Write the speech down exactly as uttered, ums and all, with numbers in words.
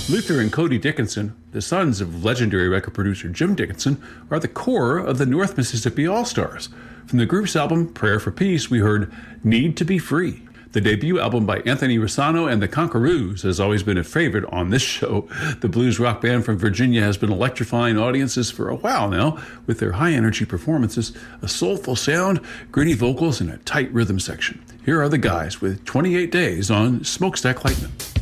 Luther and Cody Dickinson, the sons of legendary record producer Jim Dickinson, are the core of the North Mississippi All-Stars. From the group's album Prayer for Peace, we heard Need to Be Free. The debut album by Anthony Rosano and the Conquerors has always been a favorite on this show. The blues rock band from Virginia has been electrifying audiences for a while now with their high-energy performances, a soulful sound, gritty vocals, and a tight rhythm section. Here are the guys with twenty-eight days on Smokestack Lightning.